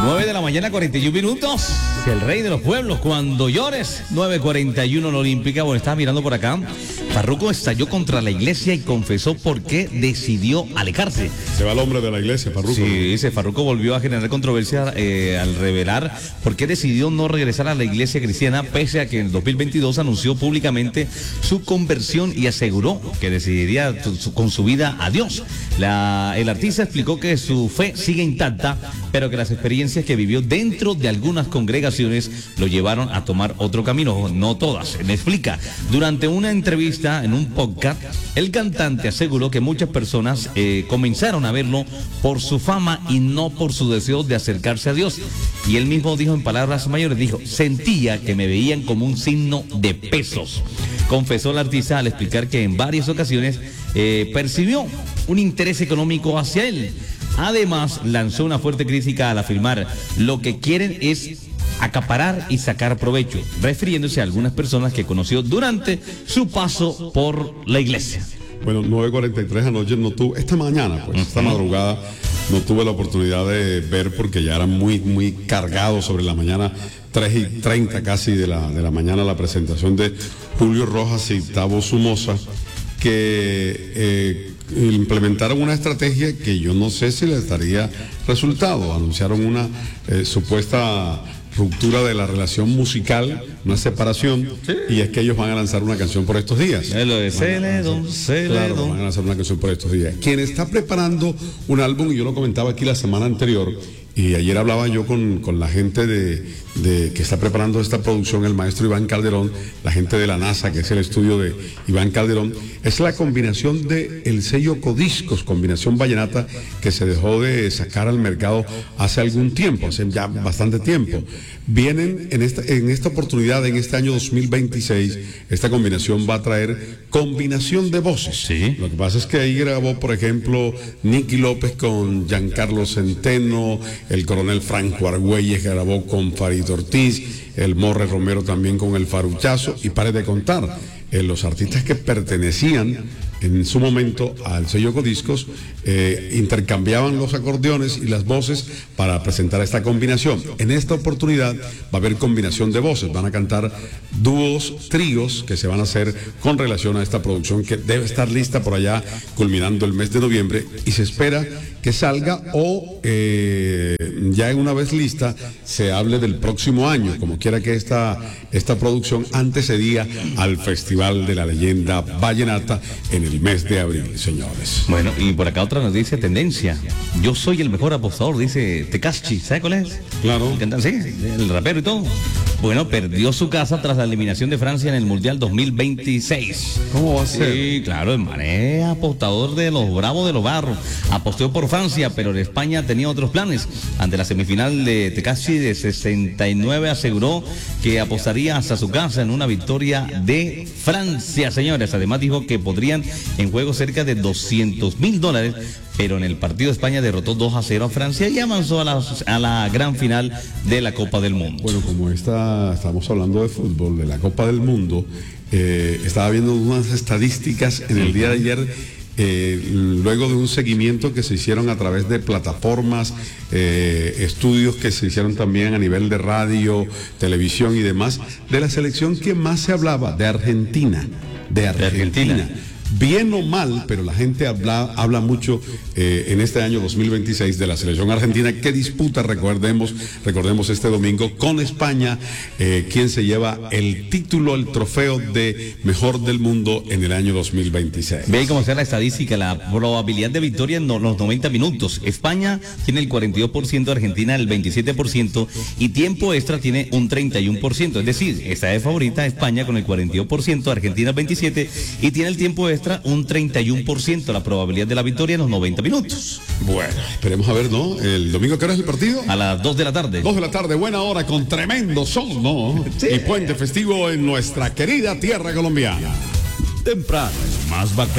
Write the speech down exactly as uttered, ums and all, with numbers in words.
nueve de la mañana, cuarenta y un minutos. El rey de los pueblos, cuando llores. nueve cuarenta y uno en la Olímpica. Bueno, estaba mirando por acá. Farruko estalló contra la iglesia y confesó por qué decidió alejarse. Se va el hombre de la iglesia, Farruko. Sí, dice, Farruko volvió a generar controversia eh, al revelar por qué decidió no regresar a la iglesia cristiana, pese a que en el dos mil veintidós anunció públicamente su conversión y aseguró que decidiría su, con su vida a Dios. La, el artista explicó que su fe sigue intacta, pero que las experiencias que vivió dentro de algunas congregaciones lo llevaron a tomar otro camino, no todas. Me explica, durante una entrevista en un podcast, el cantante aseguró que muchas personas eh, comenzaron a verlo por su fama y no por su deseo de acercarse a Dios. Y él mismo dijo en palabras mayores, dijo, sentía que me veían como un signo de pesos. Confesó el artista al explicar que en varias ocasiones eh, percibió un interés económico hacia él. Además, lanzó una fuerte crítica al afirmar, lo que quieren es acaparar y sacar provecho, refiriéndose a algunas personas que conoció durante su paso por la iglesia. Bueno, nueve cuarenta y tres anoche no tuve, esta mañana, pues, uh-huh. esta madrugada, no tuve la oportunidad de ver porque ya era muy, muy cargado sobre la mañana, tres y treinta casi de la, de la mañana, la presentación de Julio Rojas y Tavo Somoza, que eh, implementaron una estrategia que yo no sé si les daría resultado. Anunciaron una eh, supuesta ruptura de la relación musical, una separación, sí. Y es que ellos van a lanzar una canción por estos días. Lo de Celedón, Celedón. Claro, van a lanzar una canción por estos días. Quien está preparando un álbum, y yo lo comentaba aquí la semana anterior, y ayer hablaba yo con, con la gente de, de que está preparando esta producción, el maestro Iván Calderón, la gente de la NASA, que es el estudio de Iván Calderón, es la combinación de el sello Codiscos, combinación vallenata, que se dejó de sacar al mercado hace algún tiempo, hace ya bastante tiempo. Vienen en esta, en esta oportunidad, en este año dos mil veintiséis, esta combinación va a traer combinación de voces. Sí. Lo que pasa es que ahí grabó, por ejemplo, Nicky López con Giancarlo Centeno, el coronel Franco Argüelles grabó con Farid Ortiz, el Morre Romero también con el Faruchazo, y pare de contar, eh, los artistas que pertenecían en su momento al sello Codiscos eh, intercambiaban los acordeones y las voces para presentar esta combinación. En esta oportunidad va a haber combinación de voces, van a cantar dúos, tríos que se van a hacer con relación a esta producción que debe estar lista por allá culminando el mes de noviembre, y se espera que salga o eh, ya una vez lista se hable del próximo año, como quiera que esta, esta producción antecedía al Festival de la Leyenda Vallenata en el mes de abril, señores. Bueno, y por acá otra noticia, tendencia. Yo soy el mejor apostador, dice Tekashi, ¿sabe cuál es? Claro. El cantante, sí, el rapero y todo. Bueno, perdió su casa tras la eliminación de Francia en el Mundial dos mil veintiséis. ¿Cómo va a ser? Sí, claro, el mané apostador de los bravos de los barros. Apostó por Francia, pero en España tenía otros planes. Ante la semifinal de Tekashi de sesenta y nueve aseguró que apostaría hasta su casa en una victoria de Francia, señores. Además dijo que podrían en juego cerca de doscientos mil dólares, pero en el partido España derrotó dos a cero a Francia y avanzó a la, a la gran final de la Copa del Mundo. Bueno, como esta, estamos hablando de fútbol, de la Copa del Mundo, eh, estaba viendo unas estadísticas en el día de ayer. Eh, luego de un seguimiento que se hicieron a través de plataformas, eh, estudios que se hicieron también a nivel de radio, televisión y demás, de la selección que más se hablaba, de Argentina, de Argentina. De Argentina. Bien o mal, pero la gente habla, habla mucho eh, en este año dos mil veintiséis de la selección argentina que disputa, recordemos, recordemos este domingo con España, eh, quien se lleva el título, el trofeo de mejor del mundo en el año dos mil veintiséis. Ve cómo sea la estadística, la probabilidad de victoria en los noventa minutos. España tiene el cuarenta y dos por ciento, Argentina el veintisiete por ciento y tiempo extra tiene un treinta y uno por ciento. Es decir, esta es favorita España con el cuarenta y dos por ciento, Argentina el veintisiete por ciento y tiene el tiempo extra un treinta y uno por ciento la probabilidad de la victoria en los noventa minutos. Bueno, esperemos a ver, ¿no? El domingo, ¿qué hora es el partido? A las dos de la tarde. dos de la tarde, buena hora, con tremendo sol, ¿no? Sí. Y puente festivo en nuestra querida tierra colombiana. Temprano es más bacán.